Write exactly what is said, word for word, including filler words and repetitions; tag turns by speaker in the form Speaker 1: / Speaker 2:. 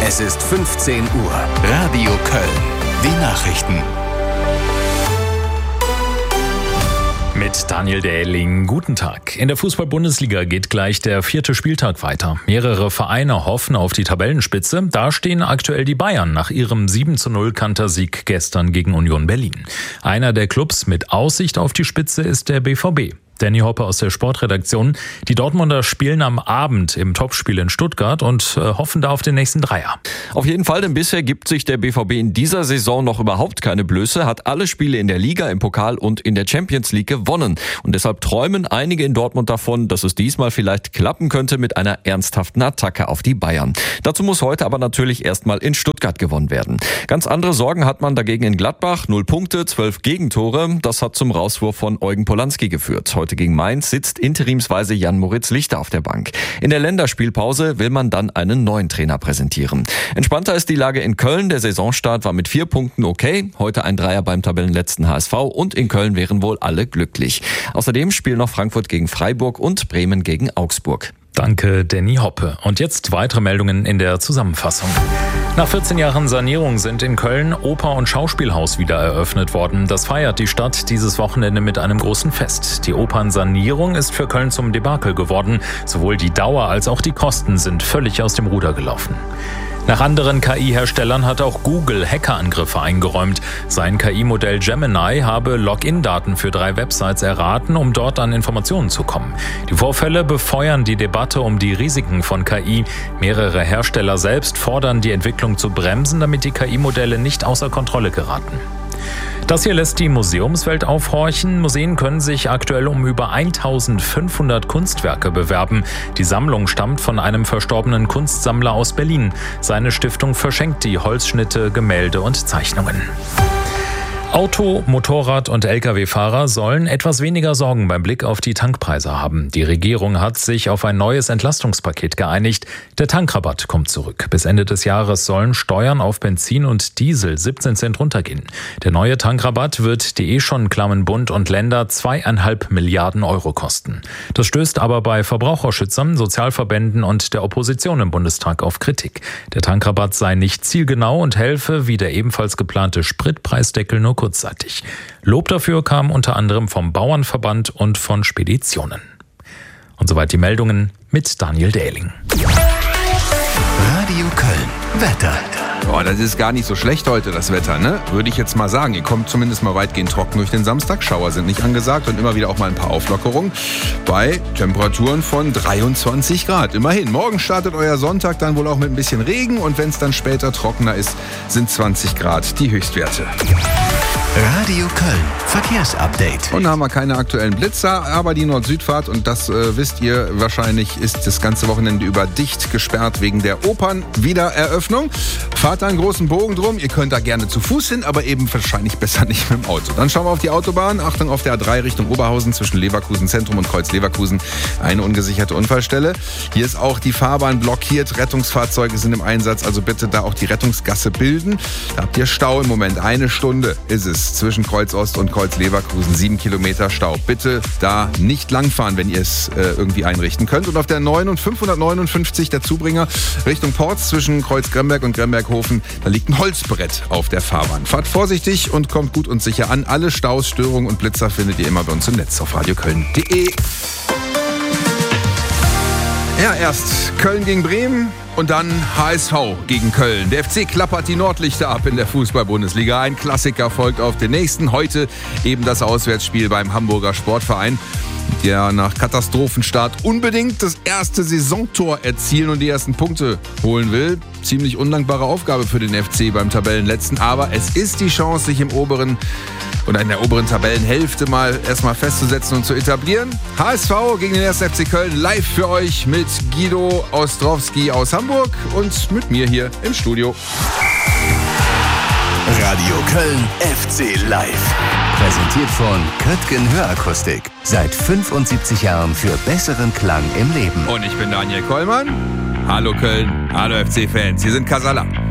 Speaker 1: Es ist fünfzehn Uhr. Radio Köln. Die Nachrichten.
Speaker 2: Mit Daniel Dähling, guten Tag. In der Fußball-Bundesliga geht gleich der vierte Spieltag weiter. Mehrere Vereine hoffen auf die Tabellenspitze. Da stehen aktuell die Bayern nach ihrem sieben zu null Kantersieg gestern gegen Union Berlin. Einer der Clubs mit Aussicht auf die Spitze ist der B V B. Danny Hoppe aus der Sportredaktion. Die Dortmunder spielen am Abend im Topspiel in Stuttgart und äh, hoffen da auf den nächsten Dreier.
Speaker 3: Auf jeden Fall, denn bisher gibt sich der B V B in dieser Saison noch überhaupt keine Blöße, hat alle Spiele in der Liga, im Pokal und in der Champions League gewonnen. Und deshalb träumen einige in Dortmund davon, dass es diesmal vielleicht klappen könnte mit einer ernsthaften Attacke auf die Bayern. Dazu muss heute aber natürlich erstmal in Stuttgart gewonnen werden. Ganz andere Sorgen hat man dagegen in Gladbach. Null Punkte, zwölf Gegentore. Das hat zum Rauswurf von Eugen Polanski geführt. Heute gegen Mainz sitzt interimsweise Jan-Moritz Lichter auf der Bank. In der Länderspielpause will man dann einen neuen Trainer präsentieren. Entspannter ist die Lage in Köln. Der Saisonstart war mit vier Punkten okay. Heute ein Dreier beim Tabellenletzten H S V und in Köln wären wohl alle glücklich. Außerdem spielen noch Frankfurt gegen Freiburg und Bremen gegen Augsburg.
Speaker 2: Danke, Danny Hoppe. Und jetzt weitere Meldungen in der Zusammenfassung. Nach vierzehn Jahren Sanierung sind in Köln Oper- und Schauspielhaus wieder eröffnet worden. Das feiert die Stadt dieses Wochenende mit einem großen Fest. Die Opernsanierung ist für Köln zum Debakel geworden. Sowohl die Dauer als auch die Kosten sind völlig aus dem Ruder gelaufen. Nach anderen K I-Herstellern hat auch Google Hackerangriffe eingeräumt. Sein K I-Modell Gemini habe Login-Daten für drei Websites erraten, um dort an Informationen zu kommen. Die Vorfälle befeuern die Debatte um die Risiken von K I. Mehrere Hersteller selbst fordern, die Entwicklung zu bremsen, damit die K I-Modelle nicht außer Kontrolle geraten. Das hier lässt die Museumswelt aufhorchen. Museen können sich aktuell um über eintausendfünfhundert Kunstwerke bewerben. Die Sammlung stammt von einem verstorbenen Kunstsammler aus Berlin. Seine Stiftung verschenkt die Holzschnitte, Gemälde und Zeichnungen. Auto-, Motorrad- und L K W-Fahrer sollen etwas weniger Sorgen beim Blick auf die Tankpreise haben. Die Regierung hat sich auf ein neues Entlastungspaket geeinigt. Der Tankrabatt kommt zurück. Bis Ende des Jahres sollen Steuern auf Benzin und Diesel siebzehn Cent runtergehen. Der neue Tankrabatt wird die eh schon klammen Bund und Länder zweieinhalb Milliarden Euro kosten. Das stößt aber bei Verbraucherschützern, Sozialverbänden und der Opposition im Bundestag auf Kritik. Der Tankrabatt sei nicht zielgenau und helfe, wie der ebenfalls geplante Spritpreisdeckel, nur kurzzeitig. Lob dafür kam unter anderem vom Bauernverband und von Speditionen. Und soweit die Meldungen mit Daniel Dähling.
Speaker 1: Radio Köln. Wetter.
Speaker 4: Oh, das ist gar nicht so schlecht heute, das Wetter, ne? Würde ich jetzt mal sagen. Ihr kommt zumindest mal weitgehend trocken durch den Samstag. Schauer sind nicht angesagt und immer wieder auch mal ein paar Auflockerungen bei Temperaturen von dreiundzwanzig Grad. Immerhin. Morgen startet euer Sonntag dann wohl auch mit ein bisschen Regen und wenn es dann später trockener ist, sind zwanzig Grad die Höchstwerte.
Speaker 1: Radio Köln. Verkehrsupdate.
Speaker 4: Und haben wir keine aktuellen Blitzer, aber die Nord-Süd-Fahrt, und das äh, wisst ihr wahrscheinlich, ist das ganze Wochenende über dicht gesperrt wegen der Opernwiedereröffnung. Fahrt da einen großen Bogen drum. Ihr könnt da gerne zu Fuß hin, aber eben wahrscheinlich besser nicht mit dem Auto. Dann schauen wir auf die Autobahn. Achtung auf der A drei Richtung Oberhausen zwischen Leverkusen Zentrum und Kreuz Leverkusen. Eine ungesicherte Unfallstelle. Hier ist auch die Fahrbahn blockiert. Rettungsfahrzeuge sind im Einsatz, also bitte da auch die Rettungsgasse bilden. Da habt ihr Stau im Moment. Eine Stunde ist es zwischen Kreuz Ost und Kreuz Leverkusen. Sieben Kilometer Stau. Bitte da nicht langfahren, wenn ihr es äh, irgendwie einrichten könnt. Und auf der neun und fünfhundertneunundfünfzig der Zubringer Richtung Porz zwischen Kreuz Gremberg und Gremberghofen. Da liegt ein Holzbrett auf der Fahrbahn. Fahrt vorsichtig und kommt gut und sicher an. Alle Staus, Störungen und Blitzer findet ihr immer bei uns im Netz auf radioköln punkt de. Ja, erst Köln gegen Bremen und dann H S V gegen Köln. Der F C klappert die Nordlichter ab in der Fußball-Bundesliga. Ein Klassiker folgt auf den nächsten. Heute eben das Auswärtsspiel beim Hamburger Sportverein, der nach Katastrophenstart unbedingt das erste Saisontor erzielen und die ersten Punkte holen will. Ziemlich undankbare Aufgabe für den F C beim Tabellenletzten, aber es ist die Chance, sich im oberen oder in der oberen Tabellenhälfte mal erstmal festzusetzen und zu etablieren. H S V gegen den ersten F C Köln live für euch mit Guido Ostrowski aus Hamburg und mit mir hier im Studio.
Speaker 1: Radio Köln F C Live. Präsentiert von Köttgen Hörakustik. Seit fünfundsiebzig Jahren für besseren Klang im Leben.
Speaker 4: Und ich bin Daniel Kollmann. Hallo Köln, hallo F C-Fans, hier sind Casala.